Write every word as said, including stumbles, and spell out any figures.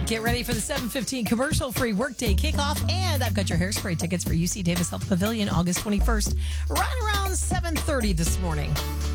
Get ready for the seven fifteen commercial-free workday kickoff, and I've got your Hairspray tickets for U C Davis Health Pavilion August twenty-first, right around seven thirty this morning.